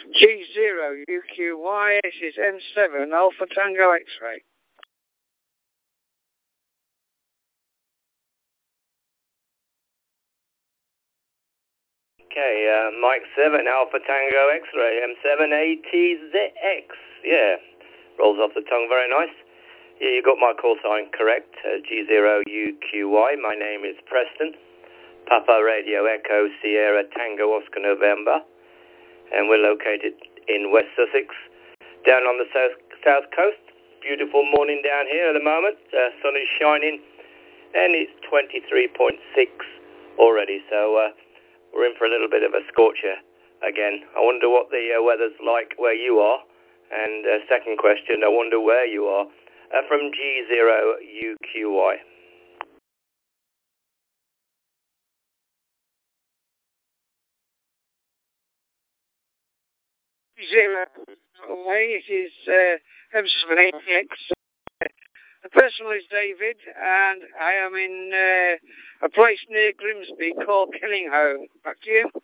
G0 UQY, this is M7 Alpha Tango X-ray. Okay, Mike 7 Alpha Tango X-ray, M7ATZX. Yeah, rolls off the tongue very nice. Yeah, you got my call sign correct, G0 UQY. My name is Preston. Papa Radio Echo Sierra Tango Oscar November. And we're located in West Sussex, down on the south coast. Beautiful morning down here at the moment. Sun is shining, and it's 23.6 already, so we're in for a little bit of a scorcher again. I wonder what the weather's like where you are. And second question, I wonder where you are. From G0 UQY. G0 it is M7ATX. The person is David, and I am in a place near Grimsby called Killingholme. Back to you.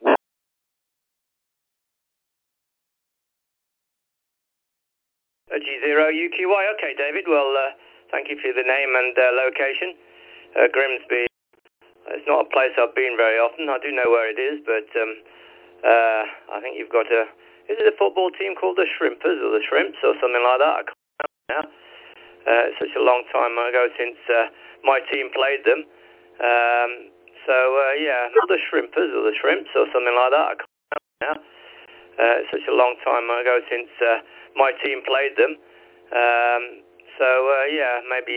G0 UQY. Okay, David. Well, thank you for the name and location. Grimsby. It's not a place I've been very often. I do know where it is, but I think you've got a... Is it a football team called the Shrimpers or the Shrimps or something like that? I can't remember now. It's such a long time ago since my team played them. Yeah, not the Shrimpers or the Shrimps or something like that. I can't remember now. It's such a long time ago since my team played them. Yeah, maybe